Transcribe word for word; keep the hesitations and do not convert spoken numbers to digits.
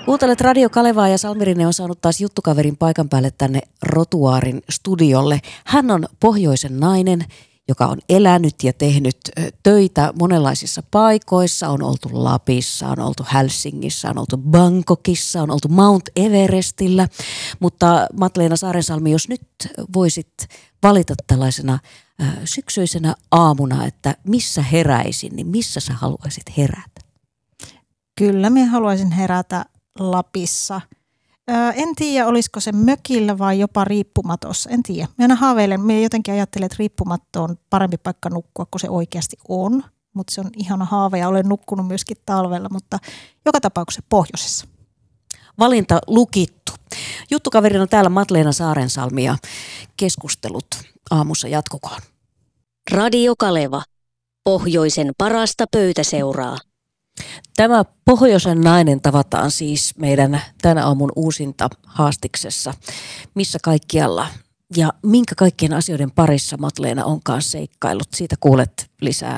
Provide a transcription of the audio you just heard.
Kuuntelet Radio Kalevaa ja Salmirinen on saanut taas juttukaverin paikan päälle tänne Rotuaarin studiolle. Hän on pohjoisen nainen, joka on elänyt ja tehnyt töitä monenlaisissa paikoissa. On oltu Lapissa, on oltu Helsingissä, on oltu Bangkokissa, on oltu Mount Everestillä. Mutta Matleena Saarensalmi, jos nyt voisit valita tällaisena äh, syksyisenä aamuna, että missä heräisin, niin missä sä haluaisit herätä? Kyllä, minä haluaisin herätä Lapissa. Ää, en tiedä, olisiko se mökillä vai jopa riippumatossa. En tiedä. Minä aina haaveilen, minä jotenkin ajattelen, että riippumatto on parempi paikka nukkua kuin se oikeasti on. Mutta se on ihana haave ja olen nukkunut myöskin talvella, mutta joka tapauksessa pohjoisessa. Valinta lukittu. Juttukaverina täällä Matleena Saarensalmi ja keskustelut aamussa jatkukoon. Radio Kaleva. Pohjoisen parasta pöytäseuraa. Tämä pohjoisen nainen tavataan siis meidän tänä aamun uusinta haastiksessa. Missä kaikkialla ja minkä kaikkien asioiden parissa Matleena onkaan seikkaillut. Siitä kuulet lisää